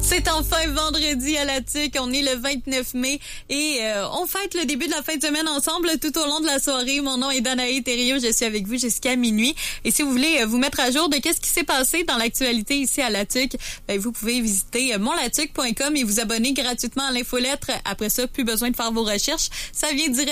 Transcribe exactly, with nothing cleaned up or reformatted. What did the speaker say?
C'est enfin vendredi à la T U C. On est le vingt-neuf mai et euh, on fête le début de la fin de semaine ensemble tout au long de la soirée. Mon nom est Danae Thériault. Je suis avec vous jusqu'à minuit. Et si vous voulez euh, vous mettre à jour de qu'est-ce qui s'est passé dans l'actualité ici à la T U C, ben, vous pouvez visiter mon latuc point com et vous abonner gratuitement à l'infolettre. Après ça, plus besoin de faire vos recherches. Ça vient direct